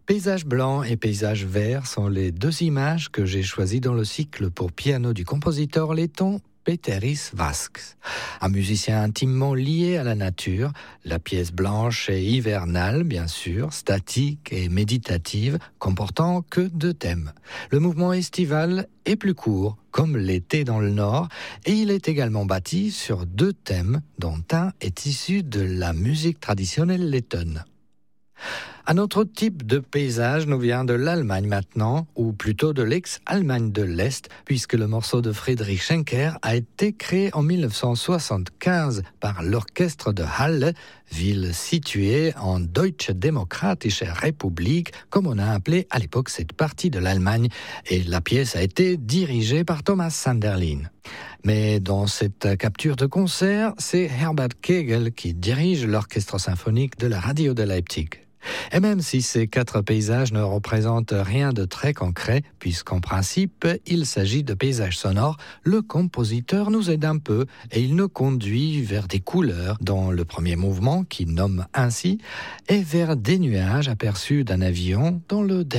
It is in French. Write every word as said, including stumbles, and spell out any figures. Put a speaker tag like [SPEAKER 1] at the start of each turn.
[SPEAKER 1] Paysage blanc et paysage vert sont les deux images que j'ai choisies dans le cycle pour piano du compositeur letton Péteris Vasks. Un musicien intimement lié à la nature, la pièce blanche est hivernale, bien sûr, statique et méditative, comportant que deux thèmes. Le mouvement estival est plus court, comme l'été dans le nord, et il est également bâti sur deux thèmes, dont un est issu de la musique traditionnelle lettonne. Un autre type de paysage nous vient de l'Allemagne maintenant, ou plutôt de l'ex-Allemagne de l'Est, puisque le morceau de Friedrich Schenker a été créé en dix-neuf cent soixante-quinze par l'orchestre de Halle, ville située en Deutsche Demokratische Republik, comme on a appelé à l'époque cette partie de l'Allemagne, et la pièce a été dirigée par Thomas Sanderlin. Mais dans cette capture de concert, c'est Herbert Kegel qui dirige l'orchestre symphonique de la radio de Leipzig. Et même si ces quatre paysages ne représentent rien de très concret, puisqu'en principe, il s'agit de paysages sonores, le compositeur nous aide un peu et il nous conduit vers des couleurs dans le premier mouvement, qui nomme ainsi, et vers des nuages aperçus d'un avion dans le dernier.